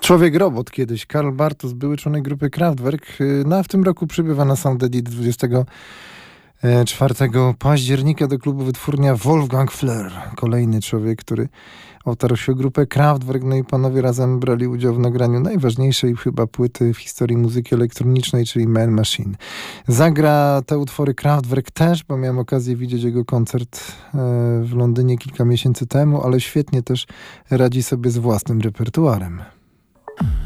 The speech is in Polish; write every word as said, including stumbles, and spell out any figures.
Człowiek-robot kiedyś. Karl Bartos, były członek grupy Kraftwerk. No a w tym roku przybywa na Sound Edit dwudziestego czwartego października do klubu Wytwórnia Wolfgang Flür. Kolejny człowiek, który otarł się o grupę Kraftwerk. No i panowie razem brali udział w nagraniu najważniejszej chyba płyty w historii muzyki elektronicznej, czyli Man Machine. Zagra te utwory Kraftwerk też, bo miałem okazję widzieć jego koncert w Londynie kilka miesięcy temu, ale świetnie też radzi sobie z własnym repertuarem.